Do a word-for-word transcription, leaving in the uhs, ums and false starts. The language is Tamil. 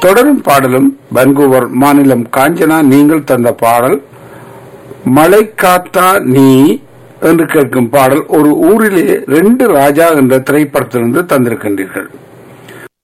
தொடரும் பாடலும் வன்கூவர் மாநிலம் காஞ்சனா நீங்கள் தந்த பாடல் மலை காத்தா நீ என்று கேட்கும் பாடல் ஒரு ஊரிலே ரெண்டு ராஜா என்ற திரைப்படத்திலிருந்து தந்திருக்கின்றீர்கள்.